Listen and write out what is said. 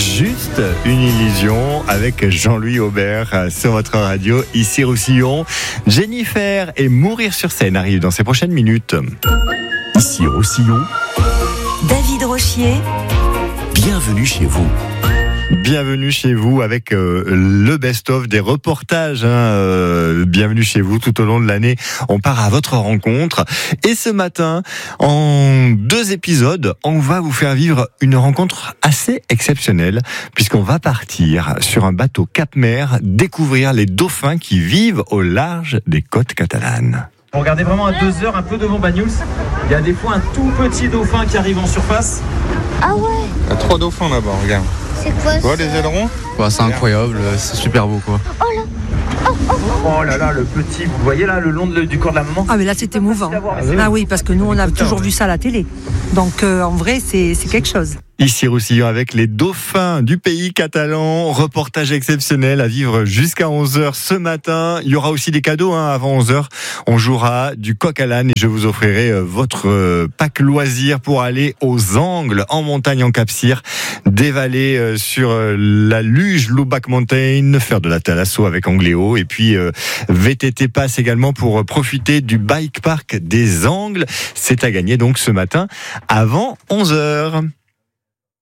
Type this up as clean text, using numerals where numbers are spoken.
Juste une illusion avec Jean-Louis Aubert sur votre radio, ici Roussillon. Jennifer et Mourir sur scène arrivent dans ces prochaines minutes. Ici Roussillon, David Rochier, bienvenue chez vous. Bienvenue chez vous avec le best-of des reportages. Bienvenue chez vous tout au long de l'année. On part à votre rencontre. Et ce matin, en 2 épisodes, on va vous faire vivre une rencontre assez exceptionnelle, puisqu'on va partir sur un bateau Cap-Mer, découvrir les dauphins qui vivent au large des côtes catalanes. Regardez vraiment à 2 heures, un peu devant Banyuls. Il y a des fois un tout petit dauphin qui arrive en surface. Ah ouais, Il y a 3 dauphins là-bas, regarde. c'est quoi Tu vois ça? les ailerons? C'est incroyable, c'est super beau quoi. Oh là là, le petit, vous voyez là, le long du corps de la maman. Ah mais là c'est émouvant. Ah oui, parce que nous on a toujours vu ça à la télé. Donc en vrai c'est quelque chose. Ici Roussillon avec les dauphins du pays catalan, reportage exceptionnel à vivre jusqu'à 11h ce matin. Il y aura aussi des cadeaux avant 11h. On jouera du coq à l'âne et je vous offrirai votre pack loisir pour aller aux Angles, en montagne en Cap-Cyr, dévaler sur la luge Loubac Mountain, faire de la thalasso avec Angléo et puis VTT Pass également pour profiter du bike park des Angles. C'est à gagner donc ce matin avant 11h.